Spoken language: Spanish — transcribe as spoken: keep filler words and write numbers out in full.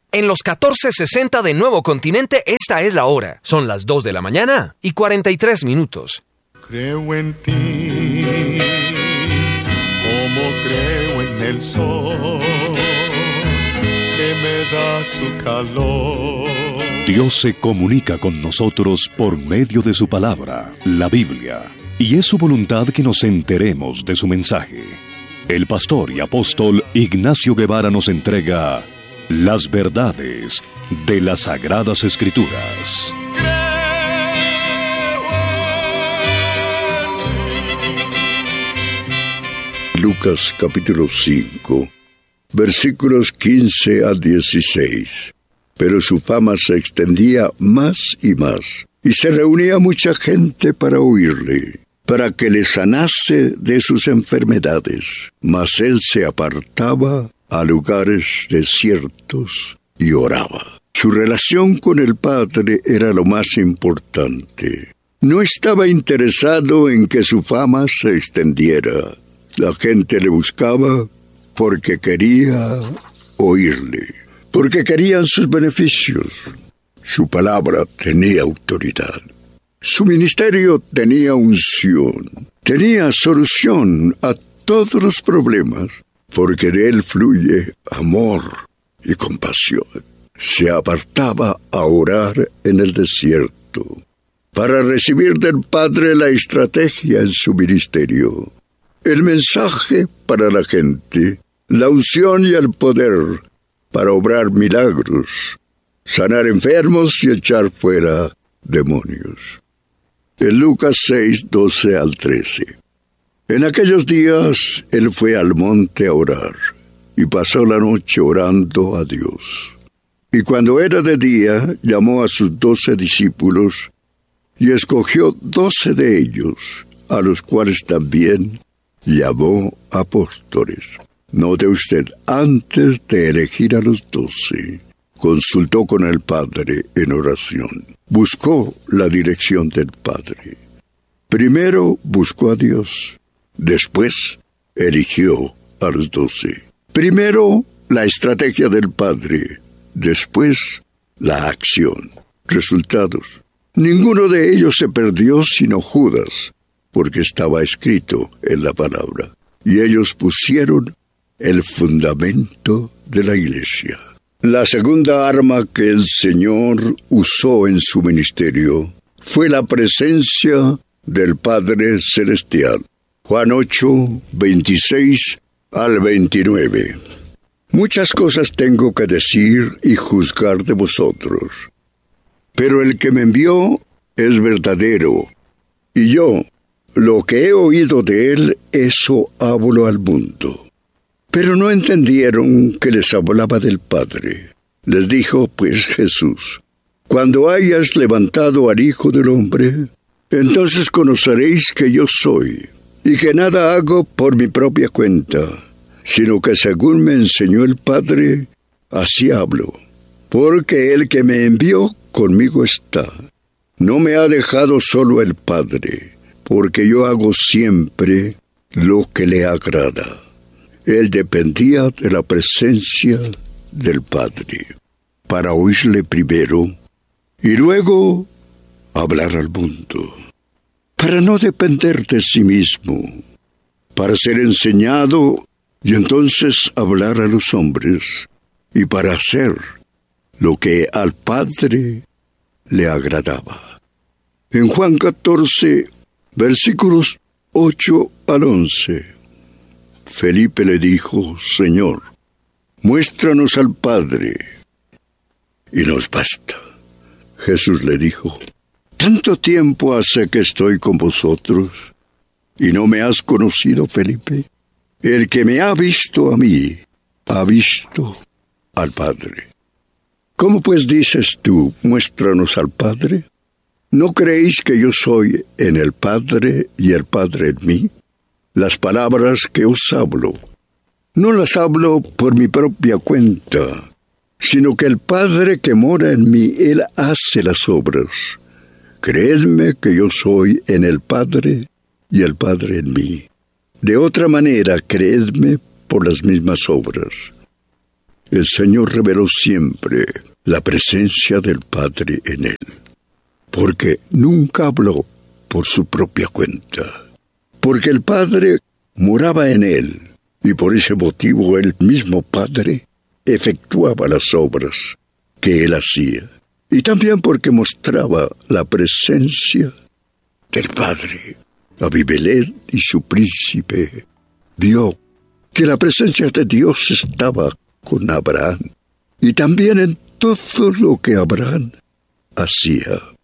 En los catorce sesenta de Nuevo Continente, esta es la hora. Son las dos de la mañana y cuarenta y tres minutos. Creo en ti, como creo en el sol, que me da su calor. Dios se comunica con nosotros por medio de su palabra, la Biblia, y es su voluntad que nos enteremos de su mensaje. El pastor y apóstol Ignacio Guevara nos entrega las verdades de las Sagradas Escrituras. Lucas capítulo cinco, versículos quince a dieciséis. Pero su fama se extendía más y más, y se reunía mucha gente para oírle, para que le sanase de sus enfermedades. Mas él se apartaba a lugares desiertos y oraba. Su relación con el Padre era lo más importante. No estaba interesado en que su fama se extendiera. La gente le buscaba porque quería oírle, porque querían sus beneficios. Su palabra tenía autoridad. Su ministerio tenía unción, tenía solución a todos los problemas, porque de él fluye amor y compasión. Se apartaba a orar en el desierto, para recibir del Padre la estrategia en su ministerio, el mensaje para la gente, la unción y el poder para obrar milagros, sanar enfermos y echar fuera demonios. En Lucas seis, doce al trece. En aquellos días él fue al monte a orar, y pasó la noche orando a Dios. Y cuando era de día, llamó a sus doce discípulos, y escogió doce de ellos, a los cuales también llamó apóstoles. Note usted, antes de elegir a los doce, consultó con el Padre en oración. Buscó la dirección del Padre. Primero buscó a Dios. Después eligió a los doce. Primero la estrategia del Padre. Después la acción. Resultados. Ninguno de ellos se perdió sino Judas, porque estaba escrito en la palabra. Y ellos pusieron el fundamento de la iglesia. La segunda arma que el Señor usó en su ministerio fue la presencia del Padre Celestial. Juan ocho, veintiséis al veintinueve. Muchas cosas tengo que decir y juzgar de vosotros, pero el que me envió es verdadero, y yo, lo que he oído de él, eso hablo al mundo. Pero no entendieron que les hablaba del Padre. Les dijo pues Jesús: cuando hayas levantado al Hijo del Hombre, entonces conoceréis que yo soy, y que nada hago por mi propia cuenta, sino que según me enseñó el Padre, así hablo. Porque el que me envió conmigo está. No me ha dejado solo el Padre, porque yo hago siempre lo que le agrada. Él dependía de la presencia del Padre, para oírle primero y luego hablar al mundo, para no depender de sí mismo, para ser enseñado y entonces hablar a los hombres, y para hacer lo que al Padre le agradaba. En Juan catorce, versículos ocho al once, Felipe le dijo: Señor, muéstranos al Padre, y nos basta. Jesús le dijo: ¿tanto tiempo hace que estoy con vosotros, y no me has conocido, Felipe? El que me ha visto a mí, ha visto al Padre. ¿Cómo pues dices tú, muéstranos al Padre? ¿No creéis que yo soy en el Padre y el Padre en mí? Las palabras que os hablo, no las hablo por mi propia cuenta, sino que el Padre que mora en mí, Él hace las obras. Creedme que yo soy en el Padre y el Padre en mí. De otra manera, creedme por las mismas obras. el Señor reveló siempre la presencia del Padre en él, porque nunca habló por su propia cuenta, porque el Padre moraba en él, y por ese motivo el mismo Padre efectuaba las obras que él hacía, y también porque mostraba la presencia del Padre. Abimelech y su príncipe vio que la presencia de Dios estaba con Abraham, y también en todo lo que Abraham hacía.